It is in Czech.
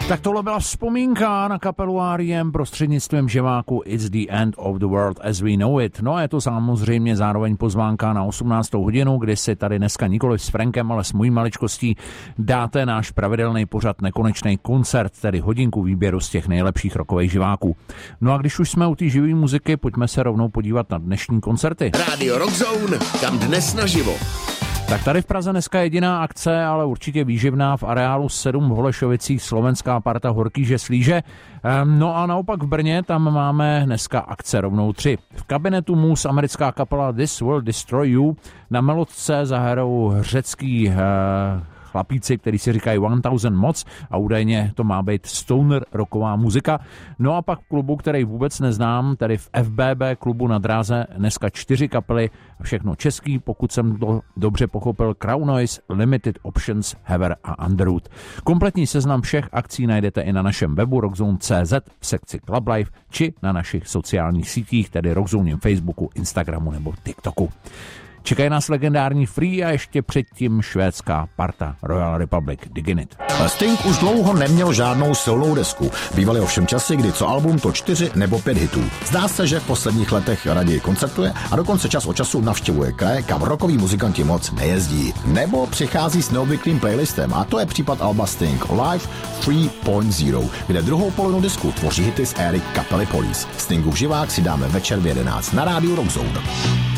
Tak tohle byla vzpomínka na kapelu R.E.M. prostřednictvím živáku It's the End of the World as We Know It. No a je to samozřejmě zároveň pozvánka na 18. hodinu, kdy si tady dneska nikoli s Frankem, ale s mojí maličkostí dáte náš pravidelný pořad Nekonečný koncert, tedy hodinku výběru z těch nejlepších rockových živáků. No a když už jsme u té živé muziky, pojďme se rovnou podívat na dnešní koncerty. Rádio Rockzone, kam dnes naživo. Tak tady v Praze dneska jediná akce, ale určitě výživná v areálu 7 v Holešovicích, slovenská parta Horkýže Slíže. No a naopak v Brně tam máme dneska akce rovnou 3. V kabinetu Mus americká kapela This Will Destroy You, na melodce zahrajou řecký chlapíci, který si říkají 1000 moc a údajně to má být stoner rocková muzika. No a pak v klubu, který vůbec neznám, tedy v FBB klubu na dráze, dneska 4 kapely, všechno český, pokud jsem to dobře pochopil, Crown Noise, Limited Options, Hever a Underwood. Kompletní seznam všech akcí najdete i na našem webu rockzone.cz v sekci Club Life či na našich sociálních sítích, tedy Rockzone Facebooku, Instagramu nebo TikToku. Čekají nás legendární Free a ještě předtím švédská parta Royal Republic Diginit. Sting už dlouho neměl žádnou silnou desku. Bývaly ovšem časy, kdy co album to 4 nebo 5 hitů. Zdá se, že v posledních letech raději koncertuje a dokonce čas od času navštěvuje kraje, kam rockoví muzikanti moc nejezdí. Nebo přichází s neobvyklým playlistem a to je případ alba Sting Live 3.0, kde druhou polovinu disku tvoří hity z éry kapely Police. Stingův živák si dáme večer v 11 na rádiu Rockzone.